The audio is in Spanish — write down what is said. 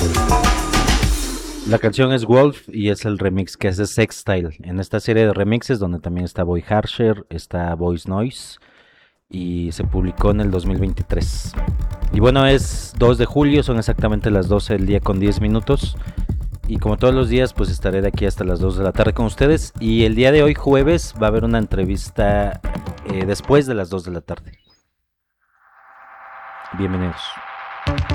La canción es Wolf y es el remix que hace Sextile. En esta serie de remixes donde también está Boy Harsher, está Voice Noise y se publicó en el 2023. Y bueno, es 2 de julio, son exactamente las 12 del día con 10 minutos. Y como todos los días, pues estaré de aquí hasta las 2 de la tarde con ustedes. Y el día de hoy, jueves, va a haber una entrevista después de las 2 de la tarde. Bienvenidos.